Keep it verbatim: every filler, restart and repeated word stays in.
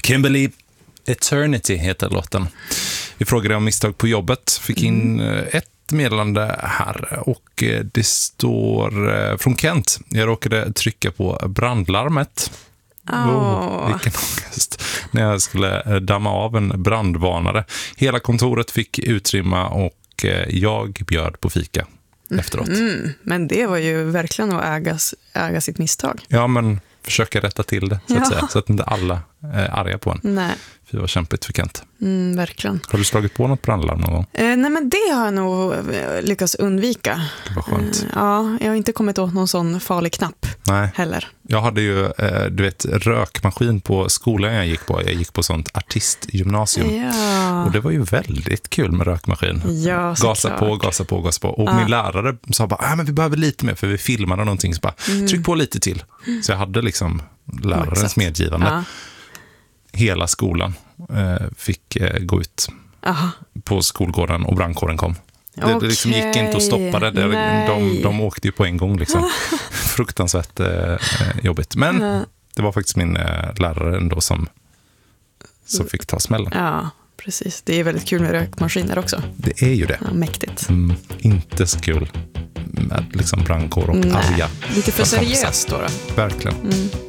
Kimberly Eternity heter låten. Vi frågade om misstag på jobbet. Fick in mm. ett meddelande här och det står från Kent. Jag råkade trycka på brandlarmet. Oh. Oh, vilken ångest. När jag skulle damma av en brandvarnare. Hela kontoret fick utrymma och jag bjöd på fika efteråt. Mm, men det var ju verkligen att äga, äga sitt misstag. Ja, men försöka rätta till det så att, ja. säga, så att inte alla är arga på en. Nej. För det var kämpigt för Kent. Mm, verkligen. Har du slagit på något brandlarm någon gång? Eh, nej, men det har jag nog lyckats undvika. Det var skönt. Eh, ja, jag har inte kommit åt någon sån farlig knapp Nej. heller. Jag hade ju, eh, du vet, rökmaskin på skolan jag gick på. Jag gick på sånt artistgymnasium. Ja. Och det var ju väldigt kul med rökmaskin. Ja, gasa såklart. på, gasa på, gasa på. Och Ja. min lärare sa bara, ah, men vi behöver lite mer för vi filmade någonting. Så bara, Mm. tryck på lite till. Så jag hade liksom lärarens Exakt. medgivande. Ja. Hela skolan eh, fick eh, gå ut Aha. på skolgården och brandkåren kom. Det, det liksom gick inte att stoppa det. det de, de åkte ju på en gång. Liksom. Fruktansvärt eh, jobbigt. Men Ja. det var faktiskt min eh, lärare ändå som, som fick ta smällen. Ja, precis. Det är väldigt kul med rökmaskiner också. Det är ju det. Ja, mäktigt. Mm, inte så kul med liksom brandkår och Nej. arga. Lite för Fast kompisar. seriöst då. då. Verkligen. Mm.